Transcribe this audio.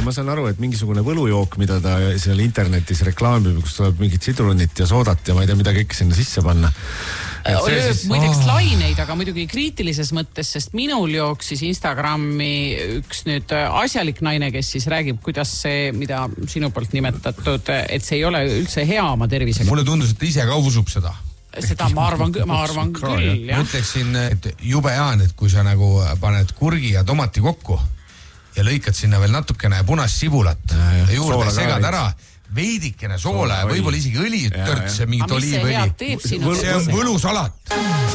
ma saan aru, et mingisugune võlujook, mida ta seal internetis reklaamib, kus tuleb mingit sidrunit ja soodat ja ma ei tea, mida kõik sinna sisse panna. Muideks laineid, aga muidugi kriitilises mõttes, sest minul jooksis Instagrami üks nüüd asjalik naine, kes siis räägib, kuidas see, mida sinu poolt nimetatud, et see ei ole üldse hea oma tervisega. Mulle tundus, et ta ise ka usub seda. Seda ma arvan küll, jah. Ma ütleksin, et jube jaan, et kui sa nagu paned kurgi ja tomati kokku ja lõikad sinna veel natukene punast sibulat ja juurde segad ära, veidikene soola ja võib-olla isegi õli, törts ja mingit oliivõli. See on võlusalat.